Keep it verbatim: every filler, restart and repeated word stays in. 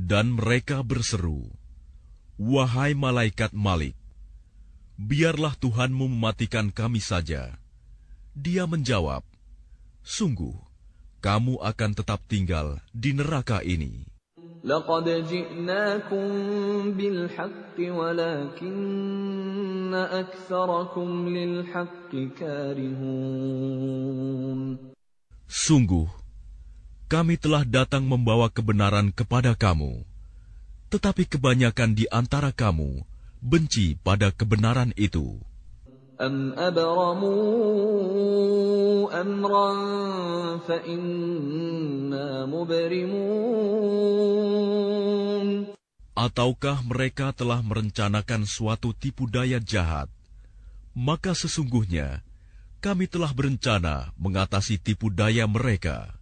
Dan mereka berseru, "Wahai malaikat Malik, biarlah Tuhanmu mematikan kami saja." Dia menjawab, "Sungguh, kamu akan tetap tinggal di neraka ini." لَقَدْ جِئْنَاكُمْ بِالْحَقِّ وَلَكِنَّ أَكْثَرَكُمْ لِلْحَقِّ كَارِهُونَ. Sungguh, kami telah datang membawa kebenaran kepada kamu, tetapi kebanyakan di antara kamu benci pada kebenaran itu. أَمْ أَبْرَمُوا أَمْرًا فَإِنَّا مُبْرِمُونَ. Ataukah mereka telah merencanakan suatu tipu daya jahat, maka sesungguhnya kami telah berencana mengatasi tipu daya mereka.